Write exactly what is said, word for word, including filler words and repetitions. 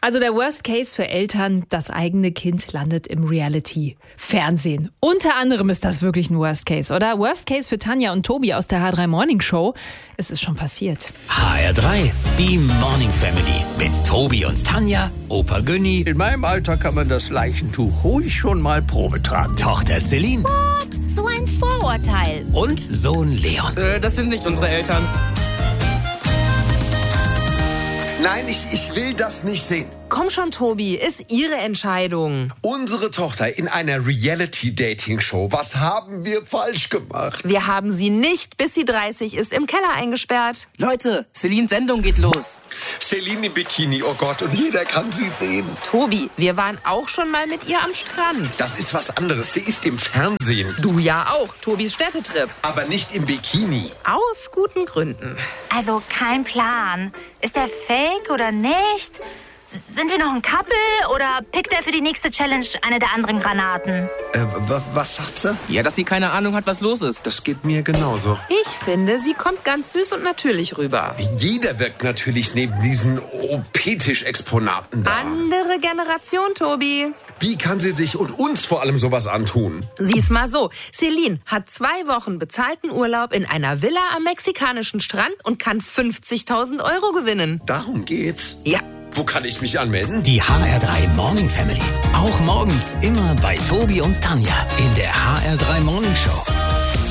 Also der Worst Case für Eltern, das eigene Kind landet im Reality-Fernsehen. Unter anderem ist das wirklich ein Worst Case, oder? Worst Case für Tanja und Tobi aus der H drei Morning Show. Es ist schon passiert. H R drei, die Morning Family mit Tobi und Tanja, Opa Günni. In meinem Alter kann man das Leichentuch ruhig schon mal Probe tragen. Tochter Celine. What? So ein Vorurteil. Und Sohn Leon. Äh, das sind nicht unsere Eltern. Nein, ich, ich will das nicht sehen. Komm schon, Tobi, ist Ihre Entscheidung. Unsere Tochter in einer Reality-Dating-Show. Was haben wir falsch gemacht? Wir haben sie nicht, bis sie dreißig ist, im Keller eingesperrt. Leute, Celines Sendung geht los. Celine im Bikini, oh Gott, und jeder kann sie sehen. Tobi, wir waren auch schon mal mit ihr am Strand. Das ist was anderes. Sie ist im Fernsehen. Du ja auch, Tobis Städtetrip. Aber nicht im Bikini. Aus guten Gründen. Also kein Plan. Ist der fake oder nicht? Sind wir noch ein Couple oder pickt er für die nächste Challenge eine der anderen Granaten? Äh, w- was sagt sie? Ja, dass sie keine Ahnung hat, was los ist. Das geht mir genauso. Ich finde, sie kommt ganz süß und natürlich rüber. Jeder wirkt natürlich neben diesen O P-Tisch-Exponaten da. Andere Generation, Tobi. Wie kann sie sich und uns vor allem sowas antun? Sieh's mal so. Celine hat zwei Wochen bezahlten Urlaub in einer Villa am mexikanischen Strand und kann fünfzigtausend Euro gewinnen. Darum geht's. Ja. Wo kann ich mich anmelden? Die H R drei Morning Family. Auch morgens immer bei Tobi und Tanja in der H R drei Morning Show.